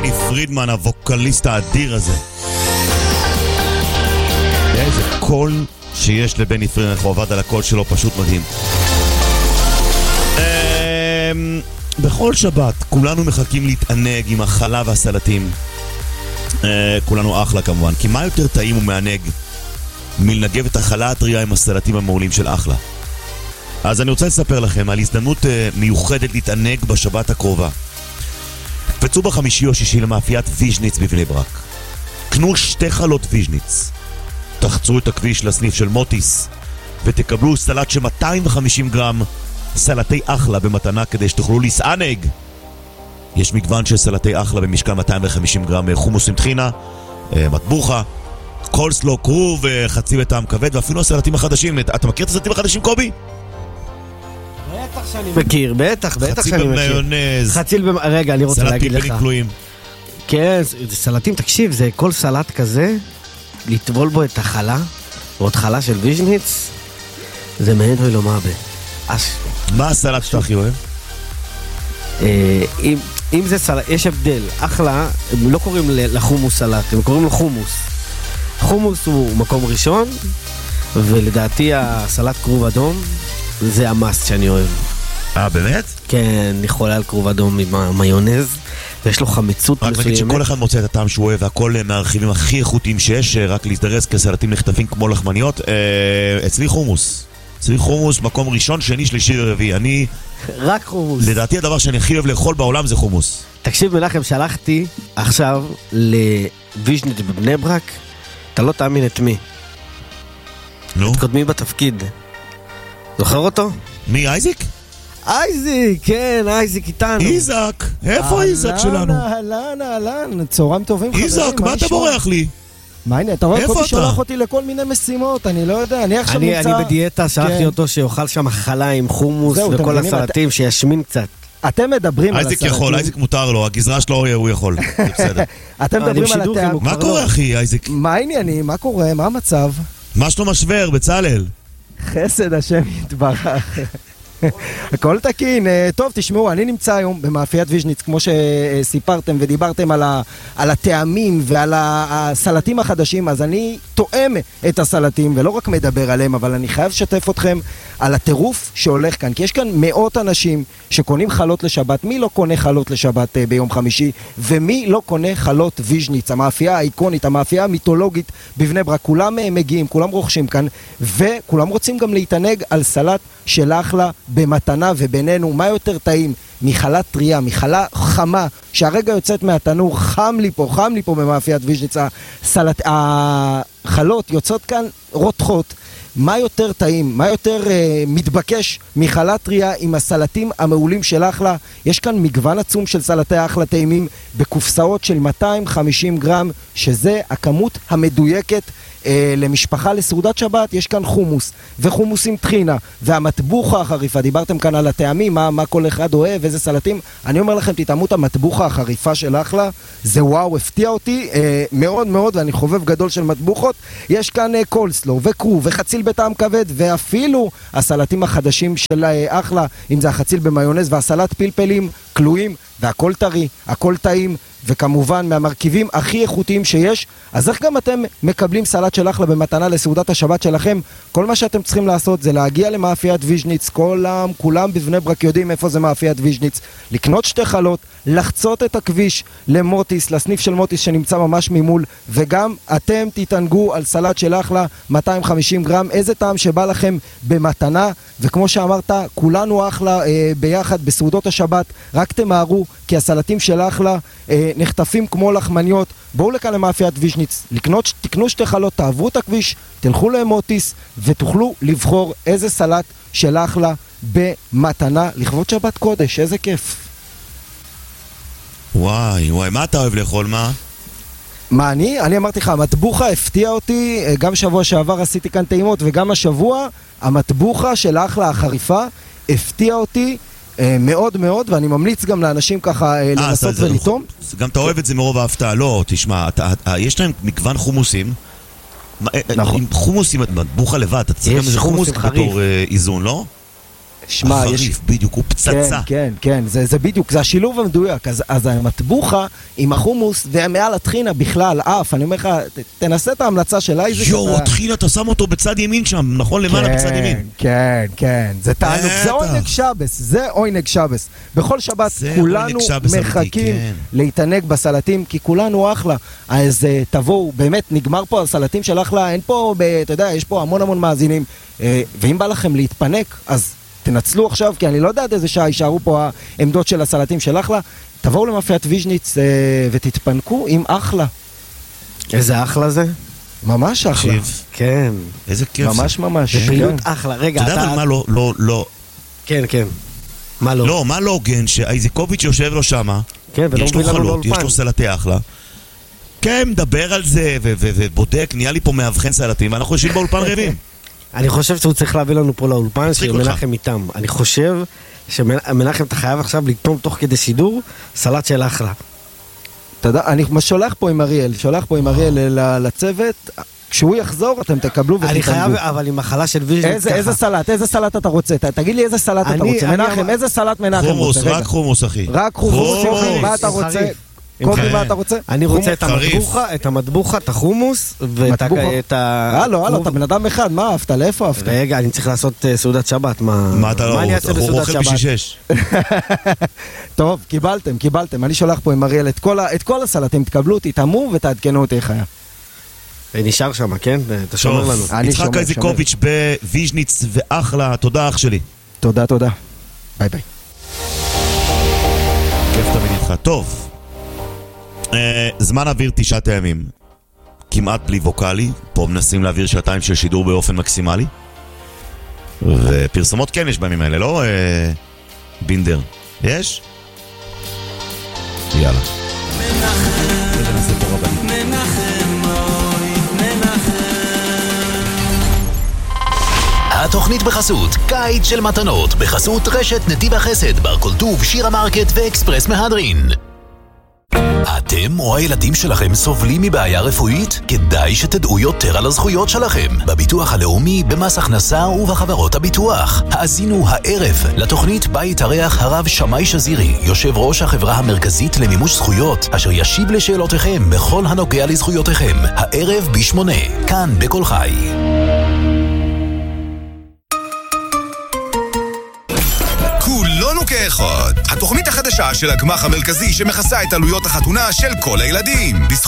בני פרידמן, הווקליסט האדיר הזה. איזה קול שיש לבני פרידמן, איך הוא עבד על הקול שלו, פשוט מדהים. בכל שבת כולנו מחכים להתענג עם החלה והסלטים. כולנו אחלה כמובן, כי מה יותר טעים ומענג מלנגב את החלה הטריה עם הסלטים המעולים של אחלה. אז אני רוצה לספר לכם על הזדמנות מיוחדת להתענג בשבת הקרובה. קפצו בחמישי או שישי למאפיית ויז'ניץ בבני ברק. קנו 2 חלות ויז'ניץ, תחצרו את הכביש לסניף של מוטיס ותקבלו סלט של 250 גרם סלטי אחלה במתנה כדי שתוכלו לסענג. יש מגוון של סלטי אחלה במשקל 250 גרם חומוס עם טחינה, מטבוחה, קולסלו, קרוב, חצי בטעם כבד, ואפילו הסלטים החדשים. אתה מכיר את הסלטים החדשים, קובי? בטח שאני מכיר, בטח שאני מכיר. חציל במיונז. רגע, אני רוצה להגיד לך. סלט פלפלים כלואים. כן, זה סלטים, תקשיב, זה כל סלט כזה, לטבול בו את החלה, ועוד חלה של ויז'ניץ, זה מעין אוי לא מה מה הסלט שאתה הכי אוהב? אם זה סלט, יש הבדל. אחלה, הם לא קוראים לחומוס סלט, הם קוראים לו חומוס. חומוס הוא מקום ראשון, ולדעתי הסלט כרוב אדום זה המאסט שאני אוהב. באמת? כן, אני חולה על כרוב אדום עם המיונז, ויש לו חמיצות מסוימת. רק נגיד שכל אחד מוצא את הטעם שהוא אוהב, והכל מהרכיבים הכי איכותיים שיש, רק להזדרז כסלטים נחטפים כמו לחמניות. אצלי חומוס. אצלי חומוס, מקום ראשון, שני, שלישי ורביעי. אני... רק חומוס. לדעתי הדבר שאני הכי אוהב לאכול בעולם זה חומוס. תקשיב מנחם, שלחתי עכשיו לוויז'ניץ בבני ברק, אתה לא תאמין את מי. נו? את קודמי בתפקיד. זוכר אותו? מי, אייזיק? אייזיק, כן, אייזיק איתנו. איזק, איפה איזק שלנו? אהלן, צהריים טובים חברים. איזק, מה אתה בורח לי? מה הנה, אתה רואה, קובי שולח אותי לכל מיני משימות, אני לא יודע, אני עכשיו נמצא... אני בדיאטה, שלחתי אותו שיאכל שם חלה עם חומוס וכל הסלטים, שישמין קצת. אתם מדברים על הסלטים. אייזיק יכול, אייזיק מותר לו, הגזרה שלו הוא יכול, זה בסדר. אתם מדברים על הטעם... מה קורה אחי, אייזיק? מה העניינים, מה קורה, מה המצב? מה שלום השוור, בצלאל? חסד השם יתברך. הכל תקין. טוב, תשמעו, אני נמצא היום במאפיית ויז'ניץ, כמו שסיפרתם ודיברתם על הטעמים ועל הסלטים החדשים, אז אני תואם את הסלטים ולא רק מדבר עליהם, אבל אני חייב לשתף אתכם על הטירוף שהולך כאן, כי יש כאן מאות אנשים שקונים חלות לשבת. מי לא קונה חלות לשבת ביום חמישי, ומי לא קונה חלות ויז'ניץ, המאפייה האיקונית, המאפייה המיתולוגית בבני ברק. כולם מגיעים, כולם רוכשים כאן, וכולם רוצים גם להתענג על סלט של אחלה במתנה. ובינינו, מה יותר טעים מחלה טריה, מחלה חמה שהרגע יוצאת מהתנור? חם לי פה במאפיית ויז'ניץ. החלות יוצאות כאן רותחות. מה יותר טעים, מה יותר מתבקש מחלה טריה עם הסלטים המעולים של אחלה? יש כאן מגוון עצום של סלטי אחלה טעימים בקופסאות של 250 גרם, שזה הכמות המדויקת למשפחה לסעודת שבת. יש כאן חומוס וחומוס עם טחינה והמטבוחה החריפה. דיברתם כאן על הטעמים, מה כל אחד אוהב, איזה סלטים. אני אומר לכם, תטעמו את המטבוחה החריפה של אחלה, זה וואו, הפתיע אותי מאוד מאוד, ואני חובב גדול של מטבוחות. יש כאן קולסלו וקרוב וחציל בטעם כבד, ואפילו הסלטים החדשים של אחלה, אם זה החציל במיונז והסלט פלפלים כלואים, והכל טרי, הכל טעים, וכמובן מהמרכיבים הכי איכותיים שיש. אז איך גם אתם מקבלים סלט של אחלה במתנה לסעודת השבת שלכם? כל מה שאתם צריכים לעשות זה להגיע למאפיית ויז'ניץ. כולם בבני ברק יודעים איפה זה מאפיית ויז'ניץ. לקנות 2 חלות, לחצות את הכביש למוטיס, לסניף של מוטיס שנמצא ממש ממול, וגם אתם תתענגו על סלט של אחלה 250 גרם, איזה טעם שבא לכם במתנה. וכמו שאמרת, כולנו אחלה ביחד בסעודות השבת. רק תמהרו, כי הסלטים של אחלה נחטפים כמו לחמניות. בואו לכאן למאפיית ויז'ניץ, תקנו 2 חלות, תעברו את הכביש, תלכו למוטיס ותוכלו לבחור איזה סלט של אחלה במתנה לכבוד שבת קודש. איזה כיף. וואי, מה אתה אוהב לאכול, מה? מה אני אמרתי לך, המטבוחה הפתיע אותי, גם שבוע שעבר עשיתי כאן טעימות, וגם השבוע המטבוחה של אחלה החריפה הפתיע אותי מאוד מאוד, ואני ממליץ גם לאנשים ככה לנסות ולטום. גם אתה אוהב את זה מרוב ההפתעה. לא, תשמע, יש להם מגוון חומוסים. עם חומוסים, מטבוחה לבד, אתה צריך גם איזה חומוס בתור איזון, לא? שמע, החריף, בדיוק, הוא פצצה. כן, זה בדיוק, זה השילוב המדויק. אז המטבוחה עם החומוס ומעל הטחינה בכלל, אני אומר לך, תנסה את ההמלצה של אייזק. הטחינה, אתה שם אותו בצד ימין שם, נכון? למעלה בצד ימין. כן, זה תענוג, זה עונג שבס. בכל שבת כולנו מחכים להתענג בסלטים, כי כולנו אחלה. אז תבואו, באמת, נגמר פה הסלטים של אחלה, אין פה, אתה יודע, יש פה המון מאזינים, ואם בא לכם להתפנק, אז תנצלו עכשיו, כי אני לא יודעת איזה שעה יישארו פה העמדות של הסלטים של אחלה. תבואו למאפיית ויז'ניץ ותתפנקו עם אחלה. איזה אחלה זה? ממש אחלה. כן. איזה כיף זה. ממש. בפעילות אחלה. רגע, אתה יודע אבל מה לא... כן. מה לא? לא, מה לא הוגן שאייזקוביץ' יושב לו שמה, יש לו חלות, יש לו סלטי אחלה. כן, מדבר על זה ובודק, נהיה לי פה מאבחן סלטים, ואנחנו יושבים באולפן רבים. אני חושב שהוא צריך להביא לנו פה לאולפן שמנחם איתם. אני חושב שמנחם אתה חייב עכשיו לקטום תוך כדי שידור סלט של אחלה. אתה יודע, אני שולח פה עם אריאל לצוות, כשהוא יחזור אתם תקבלו ותתנגו. אני חייב, אבל עם מחלה של ויז'ניץ ככה. איזה סלט אתה רוצה? תגיד לי איזה סלט אתה רוצה. מנחם, איזה סלט מנחם רוצה? רק חומוס, אחי. רק חומוס, מה אתה רוצה? קובי, מה אתה רוצה? אני רוצה את המטבוחה, את החומוס ואת ה... הלו, אתה בן אדם אחד, מה אהבת? לאיפה אהבת? רגע, אני צריך לעשות סעודת שבת, מה אתה לא... אני אעשה בסעודת שבת? אוכל בשישש. טוב, קיבלתם, אני שולח פה עם אריאל את כל הסלטים, תקבלו, תתאמו ותעדכנו אותי חיה. נשאר שם, כן? אתה שומר לנו. יצחק אייזקוביץ' בוויז'ניץ ואחלה, תודה אח שלי. תודה. ביי. כיף תמיד איתך. טוב. זמן אוויר 9 ימים, כמעט בלי ווקלי. פה מנסים להעביר 2 של שידור באופן מקסימלי, ופרסומות כן יש בימים האלה, לא בינדר? יש? יאללה. התוכנית בחסות קיץ של מתנות, בחסות רשת נתיב החסד, בר כל טוב, שירה מרקט ואקספרס מהדרין. אתם או הילדים שלכם סובלים מבעיה רפואית? כדאי שתדעו יותר על הזכויות שלכם בביטוח הלאומי, במס הכנסה ובחברות הביטוח. האזינו הערב לתוכנית בה יתארח הרב שמאי שזירי, יושב ראש החברה המרכזית למימוש זכויות, אשר ישיב לשאלותיכם בכל הנוגע לזכויותיכם. הערב ב8, כאן בכל חי. כולנו כאחד. התוכנית החדשה של הגמח המרכזי שמכסה את עלויות החתונה של כל הילדים.